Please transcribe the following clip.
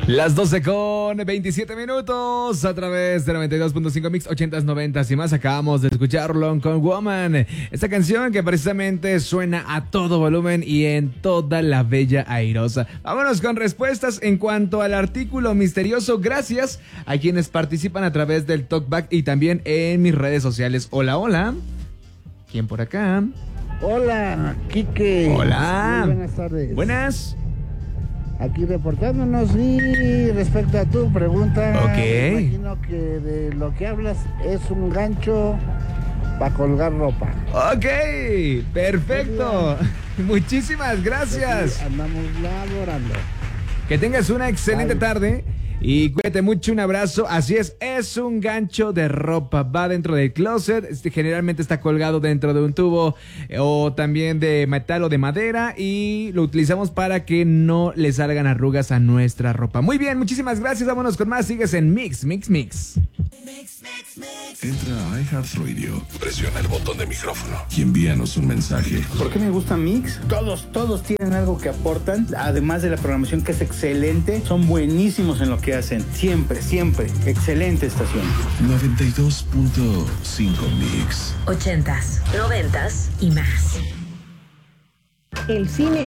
Las 12 con 27 minutos a través de 92.5 Mix 80s, 90s y más. Acabamos de escuchar Long Con Woman, esta canción que precisamente suena a todo volumen y en toda la bella airosa. Vámonos con respuestas en cuanto al artículo misterioso. Gracias a quienes participan a través del Talkback y también en mis redes sociales. Hola, hola. ¿Quién por acá? Hola, Quique. Hola. Muy buenas tardes. Buenas. Aquí reportándonos y respecto a tu pregunta, Ok. me imagino que de lo que hablas es un gancho para colgar ropa. Ok, perfecto. Muchísimas gracias. Aquí andamos laborando. Que tengas una excelente tarde y cuídate mucho, un abrazo. Así es un gancho de ropa, va dentro del closet, generalmente está colgado dentro de un tubo o también de metal o de madera y lo utilizamos para que no le salgan arrugas a nuestra ropa. Muy bien, muchísimas gracias, vámonos con más, sigues en Mix. Entra a iHeartRadio, presiona el botón de micrófono y envíanos un mensaje. ¿Por qué me gusta Mix? Todos tienen algo que aportan, además de la programación que es excelente, son buenísimos en lo que hacen, siempre, excelente estación. 92.5 Mix. 80s, 90s y más. El cine